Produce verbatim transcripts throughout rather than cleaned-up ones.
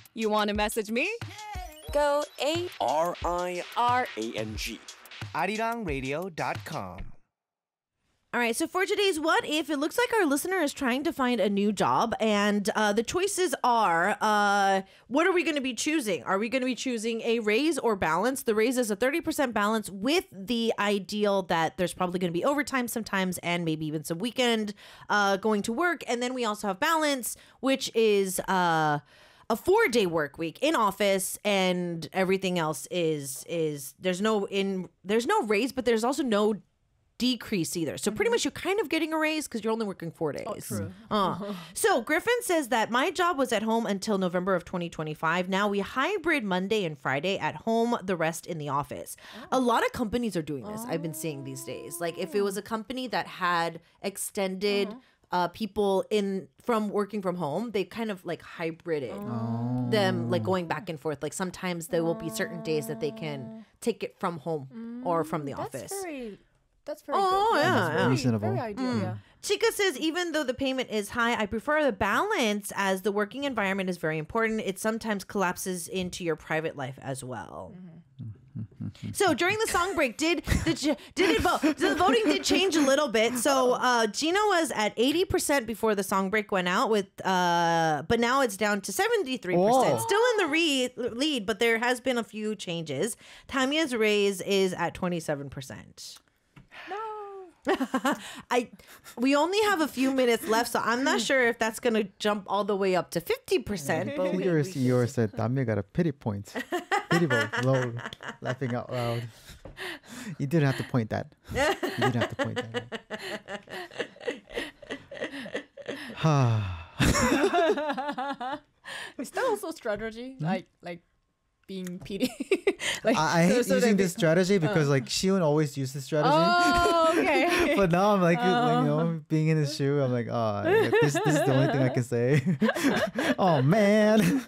You want to message me? Go A R I R A N G. arirang radio dot com. All right, so for today's What If, it looks like our listener is trying to find a new job, and uh, the choices are, uh, what are we going to be choosing? Are we going to be choosing a raise or balance? The raise is a thirty percent balance with the ideal that there's probably going to be overtime sometimes and maybe even some weekend uh, going to work. And then we also have balance, which is uh, a four-day work week in office, and everything else is is there's no in there's no raise, but there's also no decrease either. So pretty much you're kind of getting a raise because you're only working four days. Oh, true. Uh. So Griffin says that my job was at home until November of twenty twenty-five. Now we hybrid Monday and Friday at home, the rest in the office. A lot of companies are doing this. I've been seeing these days. Like if it was a company that had extended uh, people in from working from home, they kind of like hybrided them, like going back and forth. Like sometimes there will be certain days that they can take it from home or from the That's office. very. That's very. Oh, good. yeah, That's yeah. very, Reasonable. Very ideal. Yeah. Chica says, even though the payment is high, I prefer the balance as the working environment is very important. It sometimes collapses into your private life as well. So during the song break, did the did it vote? The voting did change a little bit. So uh, Gina was at eighty percent before the song break went out, with uh, but now it's down to seventy-three percent. Whoa. Still in the re- lead, but there has been a few changes. Tamia's raise is at twenty-seven percent. I we only have a few minutes left, so I'm not sure if that's gonna jump all the way up to fifty percent. I But think we, yours, we- yours said Damia got a pity point. Pity vote. Lol. Laughing out loud. You didn't have to point that. You didn't have to point that. Is that also strategy? Like like being P D? like I, I hate so using that this strategy because like Shion always uses this strategy. Oh, okay. But now I'm like, you know, being in his shoe, I'm like, oh, like, this, this is the only thing I can say. Oh, man.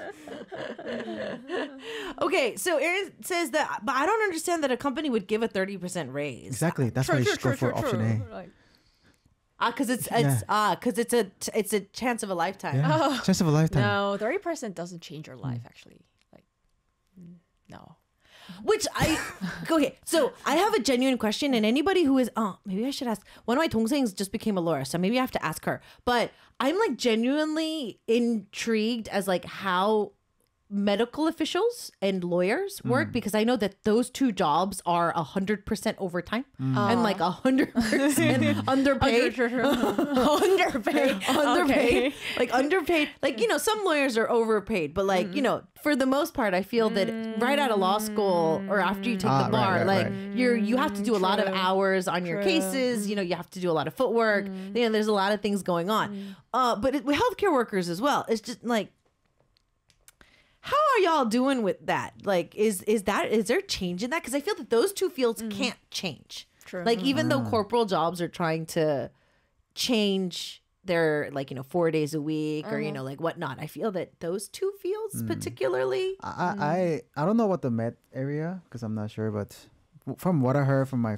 okay, so Aaron says that, but I don't understand that a company would give a thirty percent raise. Exactly. That's True, why you true, should go true, for true, option true. A. Like, Ah, because it's Yeah. it's ah, because it's a it's a chance of a lifetime. Yeah. Chance of a lifetime. no, thirty percent doesn't change your life. Actually, like, mm, no. Which I okay. So I have a genuine question, and anybody who is oh maybe I should ask. One of my dongsengs just became a lawyer, so maybe I have to ask her. But I'm like genuinely intrigued as like how medical officials and lawyers work, because I know that those two jobs are a hundred percent overtime and like a hundred percent underpaid. Underpaid. underpaid, like underpaid, like you know, some lawyers are overpaid, but like you know, for the most part, I feel that right out of law school or after you take Ah, the right, bar, right, like right. you're you have to do a lot of True. hours on your True. cases. You know, you have to do a lot of footwork. You know, there's a lot of things going on. Uh, but it, with healthcare workers as well, it's just like, how are y'all doing with that? Like, is is that is there change in that? Because I feel that those two fields can't change. True. Like even though corporal jobs are trying to change their like you know four days a week or you know like whatnot, I feel that those two fields particularly. I, I I don't know what the med area because I'm not sure, but from what I heard from my